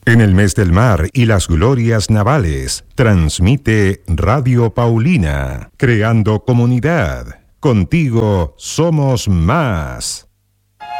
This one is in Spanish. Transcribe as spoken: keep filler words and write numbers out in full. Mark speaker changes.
Speaker 1: En el mes del mar y las glorias navales, transmite Radio Paulina, creando comunidad. Contigo somos más.